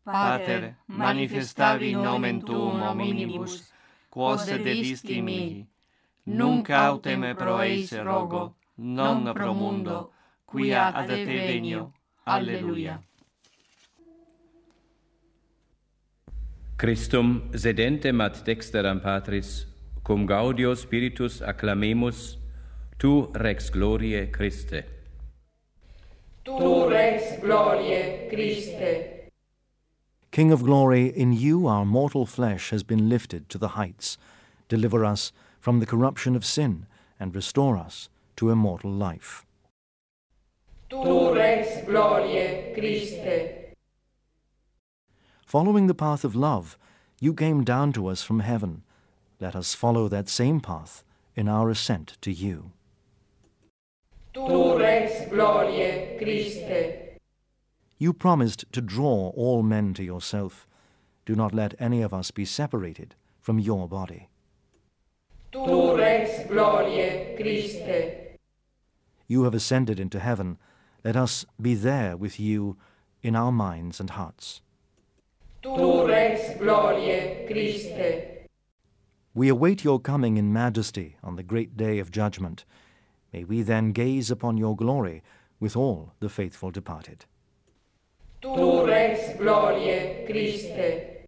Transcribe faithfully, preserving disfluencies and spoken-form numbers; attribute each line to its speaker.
Speaker 1: Pater, manifestavi nomen tuum hominibus, quos dedisti mihi, nunc autem pro eis rogo, non pro mundo, quia ad te venio. Alleluia.
Speaker 2: Christum sedentem ad dexteram Patris, cum gaudio Spiritus acclamemus, tu rex gloriae Christe.
Speaker 3: Tu rex gloriae Christe.
Speaker 4: King of glory, in you our mortal flesh has been lifted to the heights. Deliver us from the corruption of sin and restore us to immortal life.
Speaker 3: Tu rex gloriae Christe.
Speaker 4: Following the path of love, you came down to us from heaven. Let us follow that same path in our ascent to you.
Speaker 3: Tu rex gloriae Christe.
Speaker 4: You promised to draw all men to yourself. Do not let any of us be separated from your body.
Speaker 3: Tu rex gloriae Christe.
Speaker 4: You have ascended into heaven. Let us be there with you in our minds and hearts.
Speaker 3: Tu rex gloriae Christe.
Speaker 4: We await your coming in majesty on the great day of judgment. May we then gaze upon your glory with all the faithful departed.
Speaker 3: Tu rex gloriae Christe.